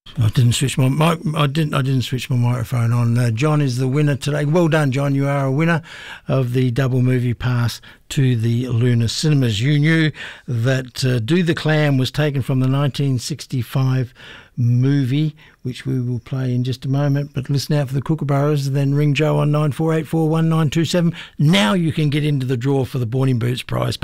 I didn't switch my mic. I didn't switch my microphone on. John is the winner today. Well done, John. You are a winner of the double movie pass to the Luna Cinemas. You knew that Do the Clam was taken from the 1965 movie, which we will play in just a moment. But listen out for the Kookaburras, then ring Joe on 94841927. Now you can get into the draw for the Boarding Boots prize.